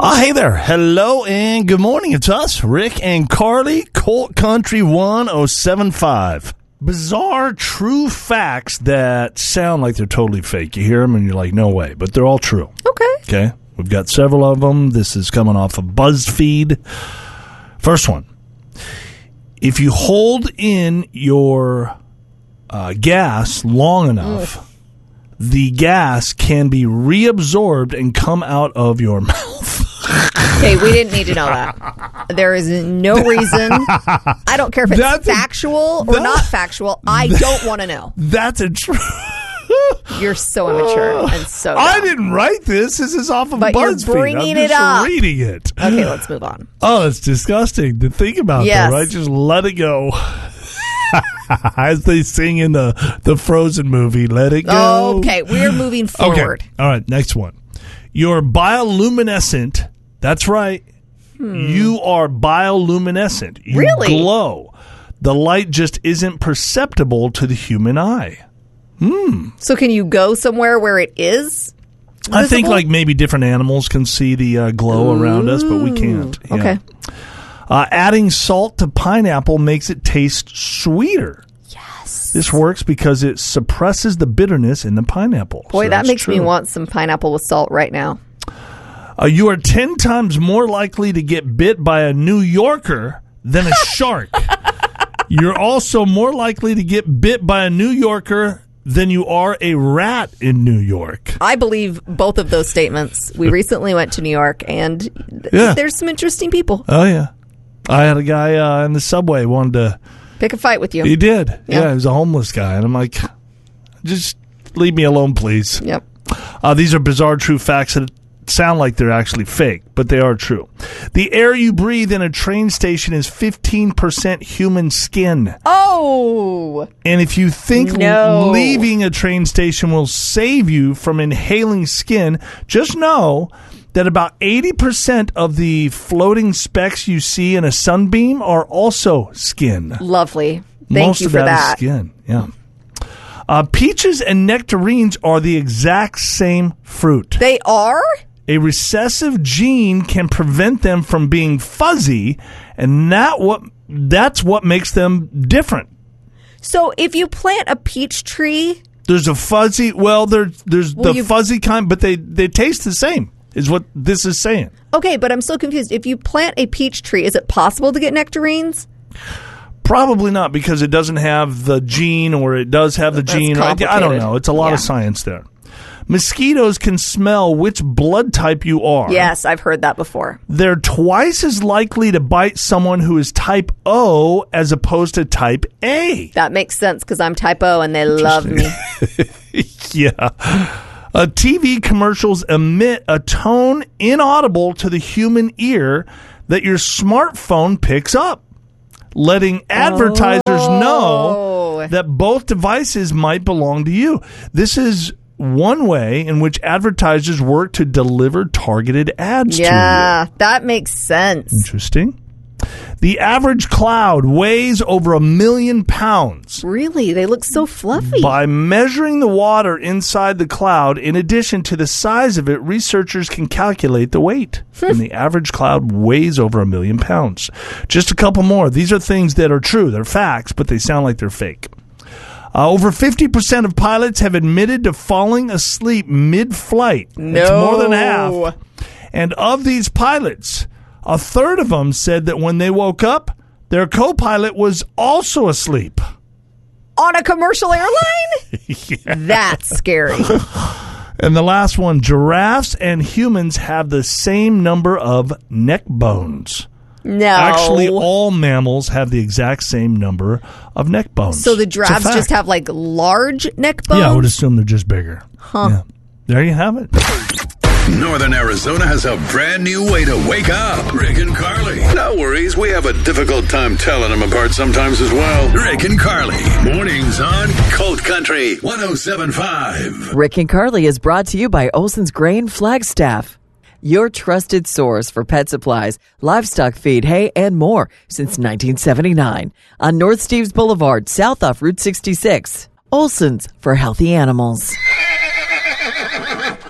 Hey there. Hello and good morning. It's us, Rick and Carly, Colt Country 1075. Bizarre true facts that sound like they're totally fake. You hear them and you're like, no way, but they're all true. Okay. We've got several of them. This is coming off of BuzzFeed. First one. If you hold in your gas long enough, the gas can be reabsorbed and come out of your mouth. Okay, we didn't need to know that. There is no reason. I don't care if it's factual or not factual. I don't want to know. That's a true. You're so immature and so dumb. I didn't write this. This is off of but BuzzFeed. You're bringing I'm it just up. reading it. Okay, let's move on. Oh, it's disgusting to think about, yes. though, right? Just let it go. As they sing in the Frozen movie, let it go. Okay, we're moving forward. Okay. All right, next one. You're bioluminescent. That's right. You are bioluminescent. You really? Glow. The light just isn't perceptible to the human eye. So can you go somewhere where it is visible? I think like maybe different animals can see the glow around us, but we can't. Yeah. Okay. Adding salt to pineapple makes it taste sweeter. Yes. This works because it suppresses the bitterness in the pineapple. Boy, So that that's makes true. me want some pineapple with salt right now. You are 10 times more likely to get bit by a New Yorker than a shark. You're also more likely to get bit by a New Yorker than you are a rat in New York. I believe both of those statements. We recently went to New York, and there's some interesting people. Oh, yeah. I had a guy in the subway wanted to pick a fight with you. He did. Yeah, he was a homeless guy. And I'm like, just leave me alone, please. Yep. These are bizarre true facts that sound like they're actually fake, but they are true. The air you breathe in a train station is 15% human skin. Oh! And if you think leaving a train station will save you from inhaling skin, just know that about 80% of the floating specks you see in a sunbeam are also skin. Lovely. Thank you for that. Most of that is skin, yeah. Peaches and nectarines are the exact same fruit. They are? A recessive gene can prevent them from being fuzzy, and that's what makes them different. So if you plant a peach tree... There's a fuzzy... there's fuzzy kind, but they taste the same, is what this is saying. Okay, but I'm still confused. If you plant a peach tree, is it possible to get nectarines? Probably not, because it doesn't have the gene, or it does have the gene. I don't know. It's a lot of science there. Mosquitoes can smell which blood type you are. Yes, I've heard that before. They're twice as likely to bite someone who is type O as opposed to type A. That makes sense, because I'm type O and they love me. Yeah. TV commercials emit a tone inaudible to the human ear that your smartphone picks up, letting advertisers know that both devices might belong to you. This is one way in which advertisers work to deliver targeted ads to you. Yeah, that makes sense. Interesting. The average cloud weighs over 1 million pounds. Really? They look so fluffy. By measuring the water inside the cloud, in addition to the size of it, researchers can calculate the weight. And the average cloud weighs over 1 million pounds. Just a couple more. These are things that are true. They're facts, but they sound like they're fake. Over 50% of pilots have admitted to falling asleep mid-flight. It's more than half. And of these pilots, a third of them said that when they woke up, their co-pilot was also asleep. On a commercial airline? Yeah. That's scary. And the last one, giraffes and humans have the same number of neck bones. No. Actually, all mammals have the exact same number of neck bones. So the giraffes just have like large neck bones? Yeah, I would assume they're just bigger. Huh. Yeah. There you have it. Northern Arizona has a brand new way to wake up. Rick and Carly. No worries, we have a difficult time telling them apart sometimes as well. Rick and Carly. Mornings on Colt Country 1075. Rick and Carly is brought to you by Olson's Grain Flagstaff, your trusted source for pet supplies, livestock feed, hay, and more since 1979. On North Steves Boulevard, south off Route 66. Olson's for healthy animals.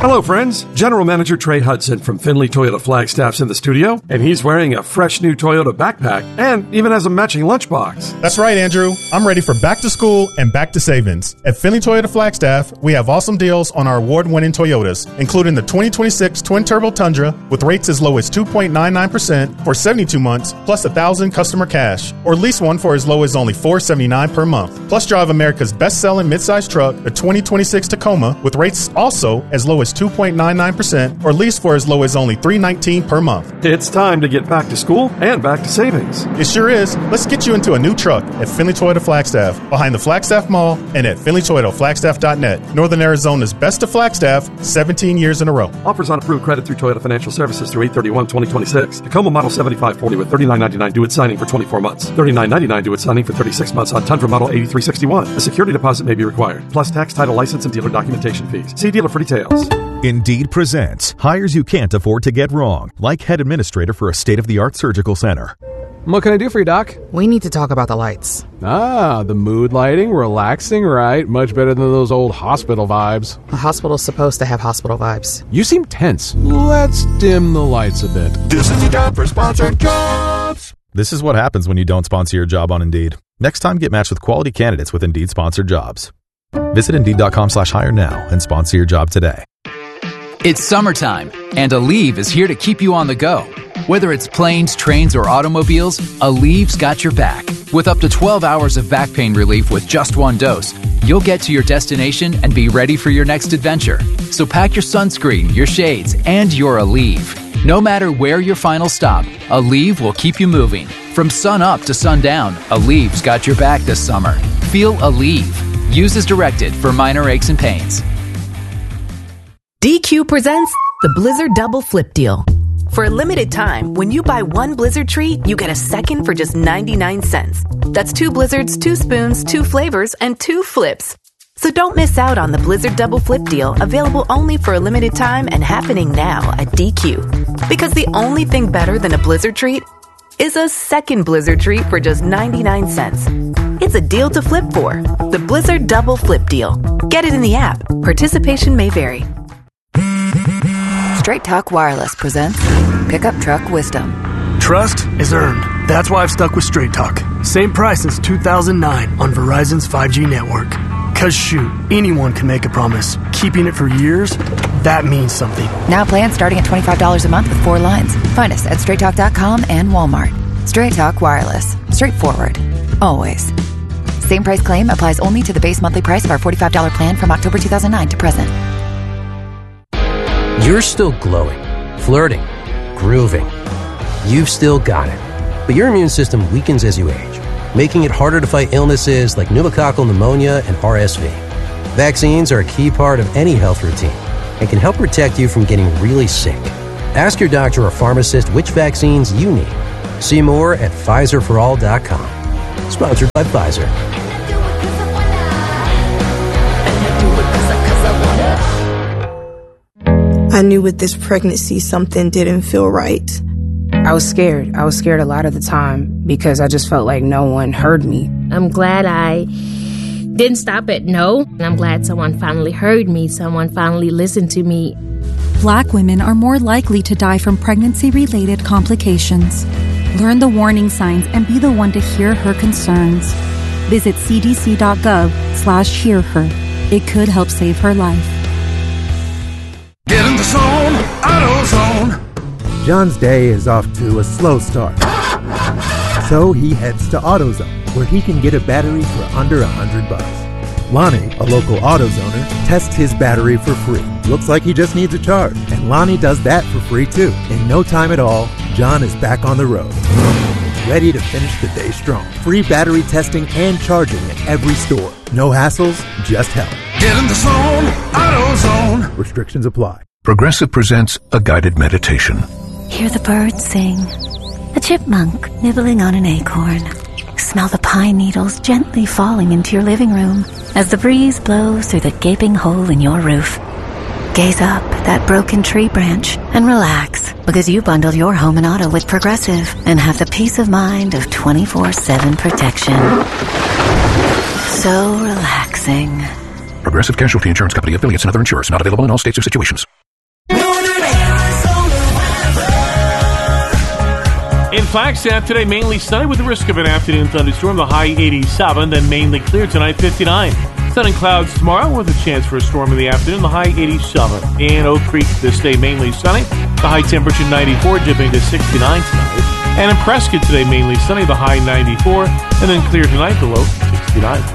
Hello, friends. General Manager Trey Hudson from Findlay Toyota Flagstaff's in the studio, and he's wearing a fresh new Toyota backpack and even has a matching lunchbox. That's right, Andrew. I'm ready for back to school and back to savings. At Findlay Toyota Flagstaff, we have awesome deals on our award-winning Toyotas, including the 2026 Twin-Turbo Tundra with rates as low as 2.99% for 72 months, plus $1,000 customer cash, or lease one for as low as only $479 per month. Plus, drive America's best-selling midsize truck, the 2026 Tacoma, with rates also as low as 2.99% or lease for as low as only $319 per month. It's time to get back to school and back to savings. It sure is. Let's get you into a new truck at Findlay Toyota Flagstaff, behind the Flagstaff Mall and at FindlayToyotaFlagstaff.net. Northern Arizona's best of Flagstaff, 17 years in a row. Offers on approved credit through Toyota Financial Services through 8/31/2026. Tacoma Model 7540 with $39.99 due at signing for 24 months. $39.99 due at signing for 36 months on Tundra Model 8361. A security deposit may be required, plus tax, title, license, and dealer documentation fees. See dealer for details. Indeed presents hires you can't afford to get wrong, like head administrator for a state-of-the-art surgical center. What can I do for you, Doc? We need to talk about the lights. Ah, the mood lighting, relaxing, right? Much better than those old hospital vibes. A hospital's supposed to have hospital vibes. You seem tense. Let's dim the lights a bit. This is the time for sponsored jobs. This is what happens when you don't sponsor your job on Indeed. Next time, get matched with quality candidates with Indeed sponsored jobs. Visit Indeed.com/hire now and sponsor your job today. It's summertime, and Aleve is here to keep you on the go. Whether it's planes, trains, or automobiles, Aleve's got your back. With up to 12 hours of back pain relief with just one dose, you'll get to your destination and be ready for your next adventure. So pack your sunscreen, your shades, and your Aleve. No matter where your final stop, Aleve will keep you moving. From sun up to sundown, Aleve's got your back this summer. Feel Aleve. Use as directed for minor aches and pains. DQ presents the Blizzard Double Flip Deal. For a limited time, when you buy one Blizzard treat, you get a second for just 99 cents. That's 2 Blizzards, 2 spoons, 2 flavors, and 2 flips. So don't miss out on the Blizzard Double Flip Deal, available only for a limited time and happening now at DQ. Because the only thing better than a Blizzard treat is a second Blizzard treat for just 99 cents. It's a deal to flip for. The Blizzard Double Flip Deal. Get it in the app. Participation may vary. Straight Talk Wireless presents Pickup Truck Wisdom. Trust is earned. That's why I've stuck with Straight Talk. Same price since 2009 on Verizon's 5G network. Cause shoot, anyone can make a promise. Keeping it for years, that means something. Now plans starting at $25 a month with 4 lines. Find us at StraightTalk.com and Walmart. Straight Talk Wireless. Straightforward. Always. Same price claim applies only to the base monthly price of our $45 plan from October 2009 to present. You're still glowing, flirting, grooving. You've still got it. But your immune system weakens as you age, making it harder to fight illnesses like pneumococcal pneumonia and RSV. Vaccines are a key part of any health routine and can help protect you from getting really sick. Ask your doctor or pharmacist which vaccines you need. See more at PfizerForAll.com. Sponsored by Pfizer. I knew with this pregnancy something didn't feel right. I was scared. I was scared a lot of the time because I just felt like no one heard me. I'm glad I didn't stop at no. I'm glad someone finally heard me. Someone finally listened to me. Black women are more likely to die from pregnancy-related complications. Learn the warning signs and be the one to hear her concerns. Visit cdc.gov/hearher. It could help save her life. Get in the zone, AutoZone. John's day is off to a slow start. So he heads to AutoZone, where he can get a battery for under $100. Lonnie, a local AutoZoner, tests his battery for free. Looks like he just needs a charge, and Lonnie does that for free too. In no time at all, John is back on the road, ready to finish the day strong. Free battery testing and charging at every store. No hassles, just help. Get in the zone, AutoZone. Restrictions apply. Progressive presents a guided meditation. Hear the birds sing. A chipmunk nibbling on an acorn. Smell the pine needles gently falling into your living room as the breeze blows through the gaping hole in your roof. Gaze up at that broken tree branch and relax because you bundled your home and auto with Progressive and have the peace of mind of 24/7 protection. So relaxing. Progressive Casualty Insurance Company, affiliates, and other insurers. Not available in all states or situations. In Flagstaff today, mainly sunny with the risk of an afternoon thunderstorm. The high 87, then mainly clear tonight, 59. Sun and clouds tomorrow with a chance for a storm in the afternoon. The high 87. In Oak Creek this day, mainly sunny. The high temperature 94, dipping to 69 tonight. And in Prescott today, mainly sunny. The high 94, and then clear tonight. The low 69.